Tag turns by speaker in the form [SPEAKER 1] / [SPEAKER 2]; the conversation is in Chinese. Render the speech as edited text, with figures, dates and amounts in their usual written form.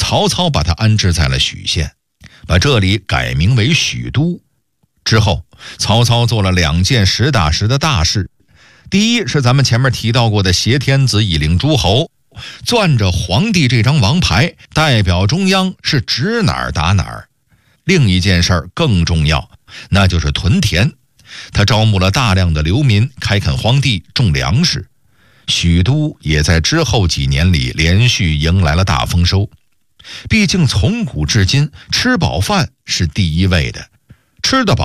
[SPEAKER 1] 曹操把他安置在了许县，把这里改名为许都。之后曹操做了2件实打实的大事。第一是咱们前面提到过的挟天子以令诸侯，攥着皇帝这张王牌，代表中央是指哪儿打哪儿。另一件事更重要，那就是屯田。他招募了大量的流民，开垦荒地，种粮食。许都也在之后几年里连续迎来了大丰收。毕竟从古至今，吃饱饭是第一位的，吃得饱